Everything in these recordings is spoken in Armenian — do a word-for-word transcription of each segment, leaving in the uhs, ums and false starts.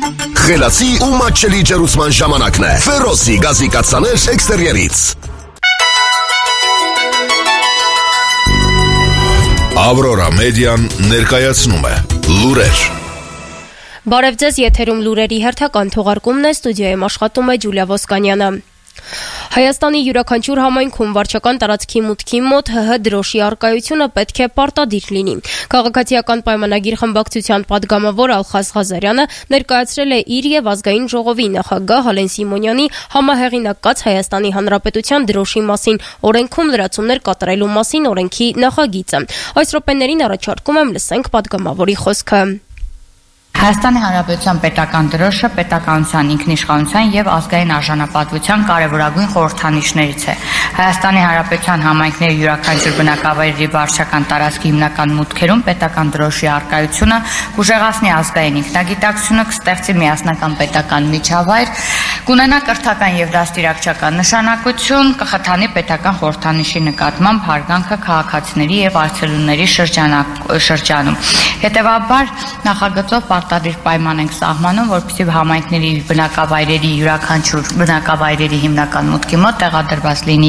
Խելացի ու մատչելի ջերուցման ժամանակն է։ Ֆերոսի գազի կաթսաներ էքստերիերից։ Ավրորա մեդիան ներկայացնում է լուրեր։ Բարև ձեզ, եթերում լուրերի հերթական թողարկումն է, ստուդիայում աշխատում է Ջուլիա Ոսկանյանը։ Հայաստանի յուրաքանչյուր համայնքում վարչական տարածքի մուտքի մոտ ՀՀ դրոշի առկայությունը պետք է պարտադիր լինի։ Քաղաքացիական պայմանագիր խմբակցության падգամավոր Ալխաս Ղազարյանը ներկայացրել է իր եւ ազգային ժողովի նախագահ Հալեն Սիմոնյանի համահեղինակած Հայաստանի Հանրապետության դրոշի մասին օրենքում լրացումներ կատարելու մասին օրենքի նախագիծը։ Այս րոպեներին առաջարկում եմ լսենք падգամավորի խոսքը։ Հայաստանի Հանրապետության պետական դրոշը պետականության, ինքնիշխանության եւ ազգային արժանապատվության կարևորագույն խորհրդանիշներից է։ Հայաստանի Հանրապետության համայնքների յուրաքանչյուր բնակավայրերի վարչական տարածքի հիմնական մուտքերում պետական դրոշի առկայությունը կուժեղացնի ազգային ինքնագիտակցությունը, կստեղծի միասնական պետական միջավայր, կունենա կրթական եւ դաստիարակչական նշանակություն, կխթանի պետական խորհրդանիշի նկատմամբ հարգանքը քաղաքացիների եւ այցելուների շրջանում։ Հետևաբար նախագծով պարտադիր պայման ենք սահմանում, որպեսզի համայնքների բնակավայրերի յուրաքանչյուր բնակավայրերի հիմնական մուտքի մոտ տեղադրված լինի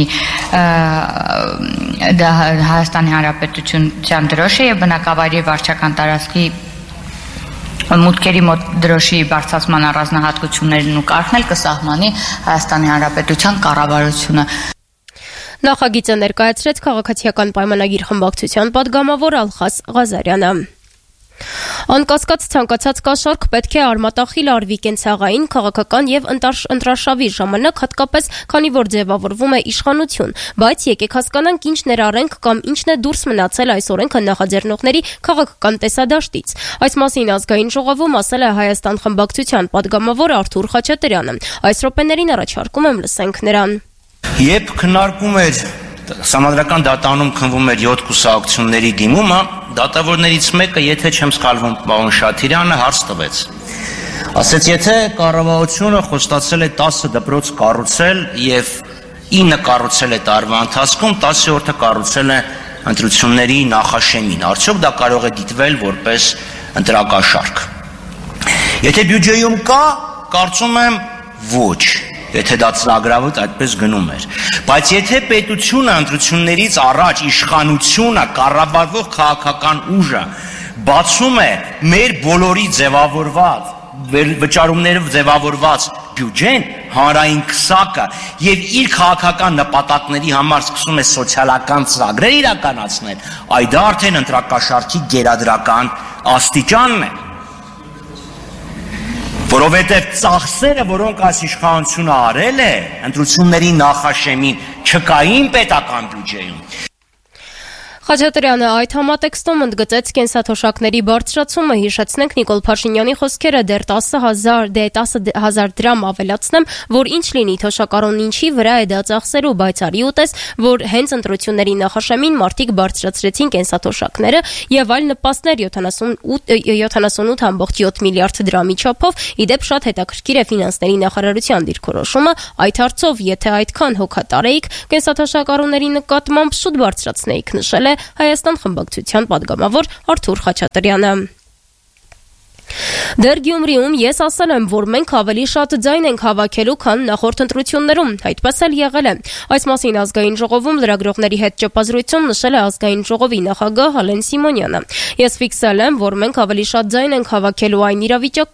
Հայաստանի Հանրապետության դրոշը եւ բնակավայրի վարչական տարածքի մուտքերի մոտ դրոշի բարձրացման առանձնահատկություններն ու կարգն էլ կսահմանի Հայաստանի Հանրապետության կառավարությունը։ Նախագիծը ներկայացրեց քաղաքացիական պայմանագիր խմբակցության падգամավոր Ալխաս Ղազարյանը։ Անկասկած ցանկացած կաշառք պետք է արմատախիլ արվի կենցաղային, քաղաքական եւ ընտրաշավի ժամանակ, հատկապես քանի որ ձևավորվում է իշխանություն, բայց եկեք հասկանանք ինչ ներառենք կամ ինչն է դուրս մնացել այս օրենքը նախաձեռնողների քաղաքական տեսադաշտից։ Այս մասին ազգային ժողովում ասել է Հայաստան խմբակցության падգամավոր Արթուր Խաչատրյանը։ Այս րոպեներին առաջարկում եմ լսենք նրան։ Երբ քննարկում էր Սահմանադրական դատանում քննվում էր յոթ կուսակցությունների դիմումը, դատավորներից մեկը, եթե չեմ սխալվում, պարոն Շաթիրյանը հարց տվեց։ Ասեց, եթե կառավարությունը խոստացել է տասը դպրոց կառուցել եւ ինը կառուցել է տարվա ընթացքում, տասերորդը կառուցել է ընտրությունների նախաշեմին, արդյոք դա կարող է դիտվել որպես ընտրակաշառք։ Եթե բյուջեում կա, կարծում եմ ոչ։ Եթե դա ծրագրավոտ այդպես գնում էր։ Բայց եթե պետությունը ընտրություններից առաջ իշխանությունը, կառավարվող քաղաքական ուժը բացում է մեր բոլորի ձևավորված, վճարումներով ձևավորված բյուջեն, հանրային քսակը եւ իր քաղաքական նպատակների համար սկսում է սոցիալական ծրագրեր իրականացնել, այ դա արդեն ընտրակաշառքի գերադրական աստիճանն է։ Որովհետև ծախսերը, որոնք այս իշխանությունը արել է, ընտրությունների նախաշեմին չկային պետական բյուջեում։ Խաչատրյանը այդ համատեքստում ընդգծեց կենսաթոշակների բարձրացումը, հիշեցնենք Նիկոլ Փաշինյանի խոսքերը դեռ տասը հազար դրամ ավելացնեմ, որ ինչ լինի թոշակառուն ինչի վրա է դա ծախսելու, բայց արի ուտես, որ հենց ընտրությունների նախաշեմին մարդիկ բարձրացրեցին կենսաթոշակները եւ այլ նպաստներ յոթանասունութ կόμμα յոթ միլիարդ դրամի չափով, իդեպ շատ հետաքրքիր է ֆինանսների նախարարության դիրքորոշումը, այդ հարցով եթե այդքան հոգատար էիք կենսաթոշակառուների նկատմամբ շուտ բարձրացնեիք, նշել է Հայաստան խմբակցության падգամավոր Արթուր Խաչատրյանը։ Դեռ Գյումրիում ես ասել եմ, որ մենք ավելի շատ ձայն ենք հավաքելու, քան նախորդ ընտրություններում, այդպես էլ եղել է։ Այս մասին ազգային ժողովում լրագրողների հետ ճեպազրույցում նշել է ազգային ժողովի նախագահ Հալեն Սիմոնյանը։ Ես ֆիքսել եմ, որ մենք ավելի շատ ձայն ենք հավաքելու այն իրավիճակում,